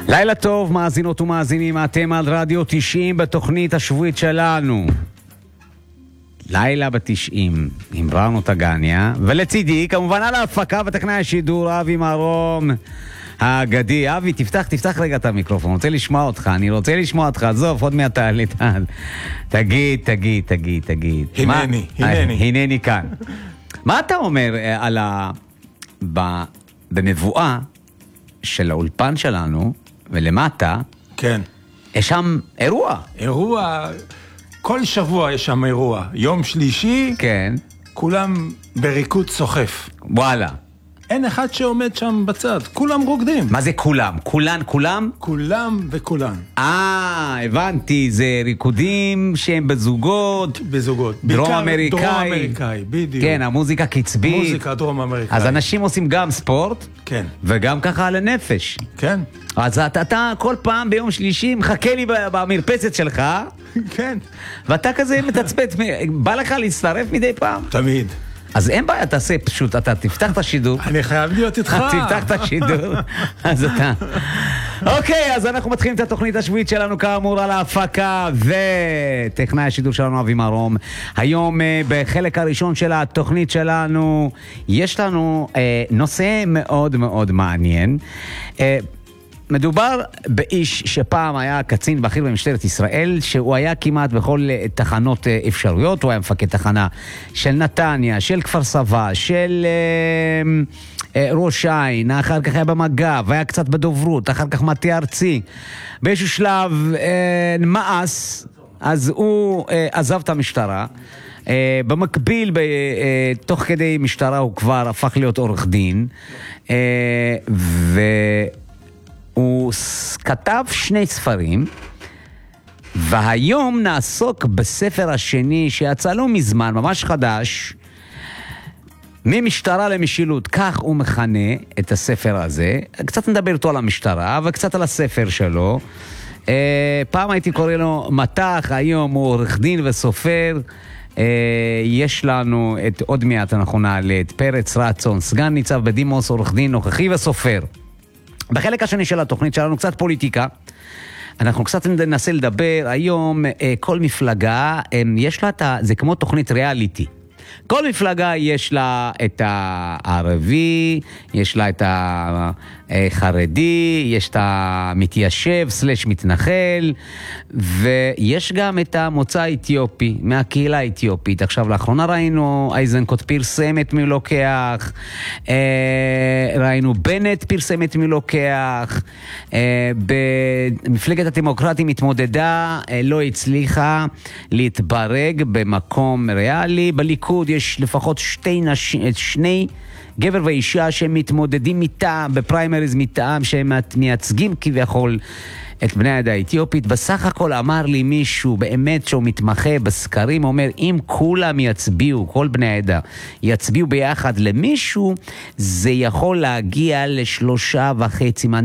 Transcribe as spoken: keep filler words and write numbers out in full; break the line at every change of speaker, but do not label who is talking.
לילה טוב, מאזינות ומאזינים, אתם על רדיו תשעים בתוכנית השבועית שלנו. לילה בתשעים, עם ברנו טגניה, ולצידי, כמובן על ההפקה וטכנאי השידור, אבי מרום האגדי. אבי, תפתח, תפתח רגע את המיקרופון, רוצה לשמוע אותך, אני רוצה לשמוע אותך, עזוב, עוד מעט תעלה, תגיד, תגיד, תגיד, תגיד.
הנני, הנני.
הנני כאן. מה אתה אומר על ה... במבואה של האולפן שלנו, ולמטה,
כן.
יש שם אירוע.
אירוע, כל שבוע יש שם אירוע. יום שלישי,
כן.
כולם בריקוד סוחף.
וואלה.
אין אחד שעומד שם בצד, כולם רוקדים.
מה זה כולם? כולן, כולם?
כולם וכולן.
אה, הבנתי, זה ריקודים שהם בזוגות.
בזוגות.
דרום אמריקאי.
דרום אמריקאי, בדיוק.
כן, המוזיקה קצבית.
מוזיקה דרום אמריקאי.
אז אנשים עושים גם ספורט.
כן.
וגם ככה על הנפש.
כן.
אז אתה, אתה כל פעם ביום שלישי מחכה לי במרפסת שלך.
כן.
ואתה כזה מתצפת, בא לך להצטרף מדי פעם?
תמיד.
אז אין בעיה, תעשה פשוט, אתה תפתח את השידור.
אני חייב להיות איתך.
תפתח את השידור, אז אתה... אוקיי, אז אנחנו מתחילים את התוכנית השבועית שלנו, כאמור, על ההפקה וטכנאי השידור שלנו, אבי מרום. היום, בחלק הראשון של התוכנית שלנו, יש לנו אה, נושא מאוד מאוד מעניין. אה, מדובר באיש שפעם היה קצין בכיר במשטרת ישראל, שהוא היה כמעט בכל תחנות אפשרויות. הוא היה מפקד תחנה של נתניה, של כפר סבא, של אה, אה, ראש העין, אחר כך היה במג"ב, היה קצת בדוברות, אחר כך מטה ארצי. באיזשהו שלב אה, מאס, אז הוא אה, עזב את המשטרה. Uh, במקביל, ב, uh, תוך כדי משטרה הוא כבר הפך להיות עורך דין, uh, והוא כתב שני ספרים, והיום נעסוק בספר השני שיצא לא מזמן, ממש חדש, ממשטרה למשילות, כך הוא מכנה את הספר הזה. קצת נדבר איתו על המשטרה וקצת על הספר שלו. uh, פעם הייתי קורא לו מתח, היום הוא עורך דין וסופר. Uh, יש לנו את עוד מעט אנחנו נעלה את פרץ רצון, סגן ניצב בדימוס, עורך דין נוכחי וסופר. בחלק השני של התוכנית שלנו קצת פוליטיקה. אנחנו קצת ננסה לדבר היום, uh, כל מפלגה um, יש לה את ה... זה כמו תוכנית ריאליטי. כל מפלגה יש לה את הערבי, יש לה את החרדי, יש את המתיישב סלש מתנחל, ויש גם את המוצא האתיופי, מהקהילה האתיופית. עכשיו, לאחרונה ראינו, אייזנקוט פרסם את מי לוקח, ראינו בנט פרסם את מי לוקח, במפלגת הדמוקרטים התמודדה, לא הצליחה להתברג במקום ריאלי. בליכוד יש לפחות שתי נשים, שני גבר ואישה שמתמודדים מטעם, בפריימריז מטעם, שהם מייצגים כביכול את בני העדה האתיופית. בסך הכל אמר לי מישהו, באמת שהוא מתמחה בסקרים, אומר, אם כולם יצביעו, כל בני העדה יצביעו ביחד למישהו, זה יכול להגיע לשלושה וחצי